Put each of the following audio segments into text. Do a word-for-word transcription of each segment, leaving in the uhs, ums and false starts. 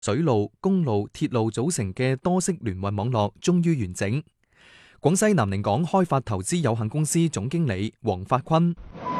水路、公路、鐵路組成嘅多式聯運網絡終於完整。廣西南寧港開發投資有限公司總經理黃發坤：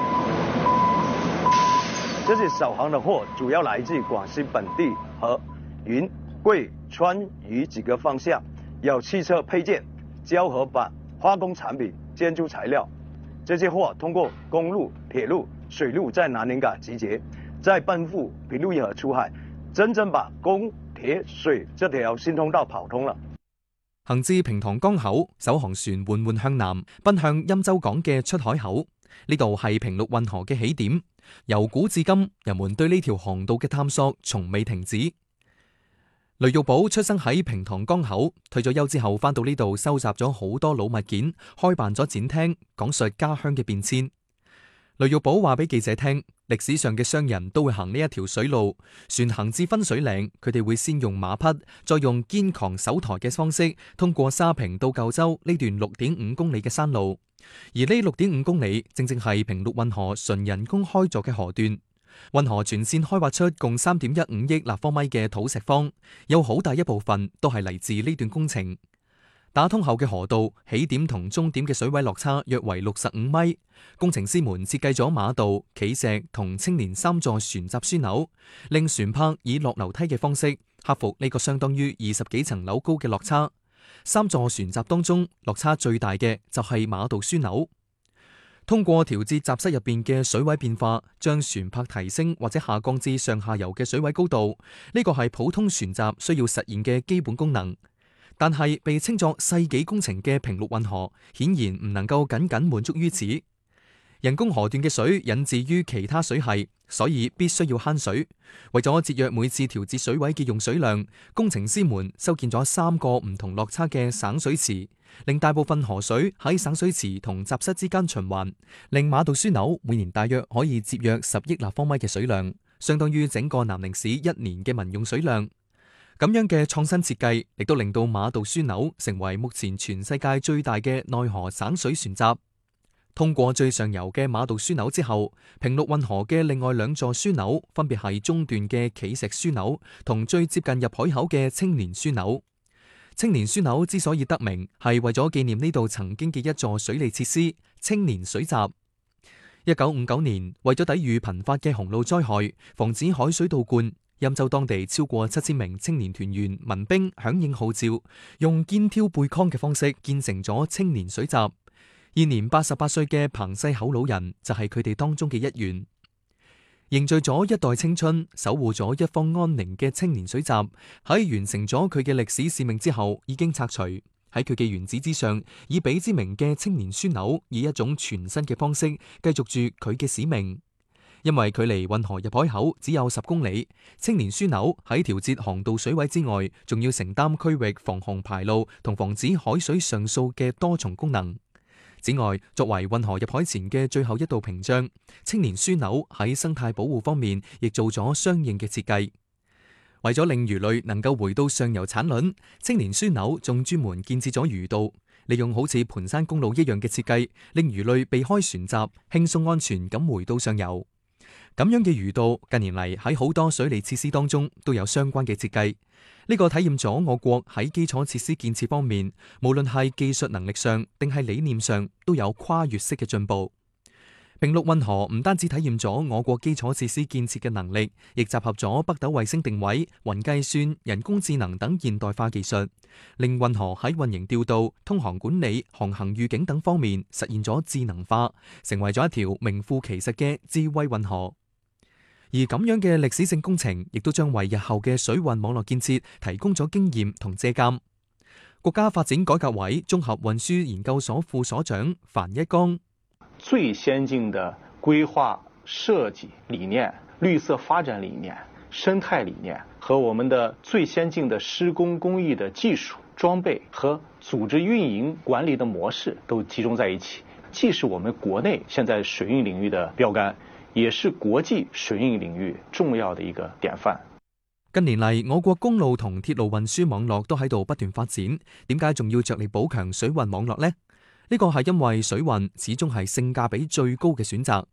這些首航的貨主要來自廣西本地和雲貴川渝幾個方向，有汽車配件、膠合板、化工產品、建築材料。這些貨通過公路、鐵路、水路在南寧港集結，再奔赴平陸一河出海，真正把公鐵水這條新通道跑通了。 行至平塘江口，首航船緩緩向南，奔向欽州港嘅出海口。呢度係平陸運河嘅起點，由古至今，人們對呢條航道嘅探索從未停止。雷玉寶出生喺平塘江口，退咗休之後翻到呢度收集咗好多老物件，開辦咗展廳，講述家鄉嘅變遷。雷玉寶話俾記者聽，歷史上嘅商人都會行呢一條水路，船行至分水嶺，佢哋會先用馬匹，再用肩扛手抬嘅方式，通過沙坪到舊州呢段六點五公里嘅山路。而呢六點五公里正正係平陸運河純人工開鑿嘅河段。運河全線開挖出共三點一五億立方米嘅土石方，有好大一部分都係嚟自呢段工程。打通後嘅河道起點同終點嘅水位落差約為六十五米。工程師們設計咗馬道、企石同青年三座船閘樞紐，令船舶以落樓梯嘅方式克服呢個相當於二十幾層樓高嘅落差。三座船閘當中，落差最大嘅就係馬道樞紐。通過調節閘室入邊嘅水位變化，將船舶提升或者下降至上下游嘅水位高度，呢個係普通船閘需要實現嘅基本功能。但係被稱作世紀工程嘅平陸運河，顯然唔能夠僅僅滿足於此。人工河段嘅水引自於其他水系，所以必須要慳水。為咗節約每次調節水位嘅用水量，工程師們修建咗三個唔同落差嘅省水池，令大部分河水喺省水池同閘室之間循環，令馬道樞紐每年大約可以節約十億立方米嘅水量，相當於整個南寧市一年嘅民用水量。咁樣嘅創新設計，亦都令到馬道樞紐成為目前全世界最大嘅內河省水船閘。通過最上游嘅馬道樞紐之後，平陸運河嘅另外兩座樞紐分別係中段嘅企石樞紐同最接近入海口嘅青年樞紐。青年樞紐之所以得名，係為咗紀念呢度曾經嘅一座水利設施——青年水閘。一九五九年，為咗抵禦頻發嘅洪澇災害，防止海水倒灌，欽州當地超過七千名青年團員民兵響應號召，用肩挑背扛嘅方式建成咗青年水閘。現年八十八歲嘅彭世口老人就係佢哋當中嘅一員。凝聚咗一代青春，守護咗一方安寧嘅青年水閘，喺完成咗佢嘅歷史使命之後，已經拆除。喺佢嘅原址之上，以彼之名嘅青年樞紐，以一種全新嘅方式繼續住佢嘅使命。因為距離運河入海口只有十公里，青年樞紐喺調節航道水位之外，仲要承擔區域防洪排澇同防止海水上掃嘅多重功能。此外，作為運河入海前嘅最後一道屏障，青年樞紐喺生態保護方面亦做咗相應嘅設計。為咗令魚類能夠回到上游產卵，青年樞紐仲專門建設咗魚道，利用好似盤山公路一樣嘅設計，令魚類避開船閘，輕鬆安全咁回到上游。咁樣嘅魚道近年嚟喺好多水利設施當中都有相關嘅設計，呢個體驗咗我國喺基礎設施建設方面，無論係技術能力上定係理念上都有跨越式嘅進步。平陸運河唔單止體驗咗我國基礎設施建設嘅能力，亦集合咗北斗衛星定位、雲計算、人工智能等現代化技術，令運河喺運營調度、通航管理、航行預警等方面實現咗智能化，成為咗一條名副其實嘅智慧運河。而咁樣嘅歷史性工程，亦都將為日後嘅水運網絡建設提供咗經驗同借鑒。國家發展改革委綜合運輸研究所副所長樊一剛： 最先進的規劃設計理念、綠色發展理念、生態理念和我們的最先進的施工工藝的技術、裝備和組織運營管理的模式都集中在一起，既是我們國內現在水運領域的標杆，也是國際水運領域重要的一個典範。 近年嚟，我國公路同鐵路運輸網絡都喺度不斷發展，點解仲要着力補強水運網絡呢？呢個係因為水運始終係性價比最高嘅選擇。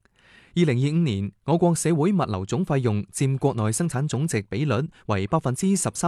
二零二五年，我國社會物流總費用佔國內生產總值比率為百分之十三。